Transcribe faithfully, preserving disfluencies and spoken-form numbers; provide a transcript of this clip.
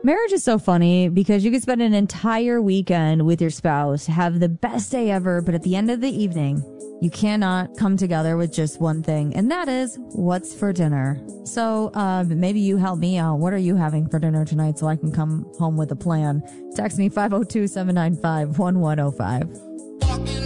Marriage is so funny because you can spend an entire weekend with your spouse, have the best day ever, but at the end of the evening, you cannot come together with just one thing, and that is what's for dinner. So uh, maybe you help me out. What are you having for dinner tonight so I can come home with a plan? Text me five oh two, seven nine five, one one oh five.